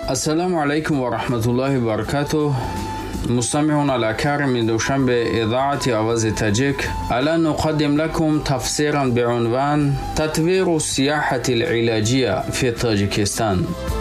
السلام عليكم ورحمة الله وبركاته. مستمعون الأكارم من دوشنبه إذاعة آواز تاجيك. الآن نقدم لكم تفسيرا بعنوان تطوير السياحة العلاجية في طاجيكستان.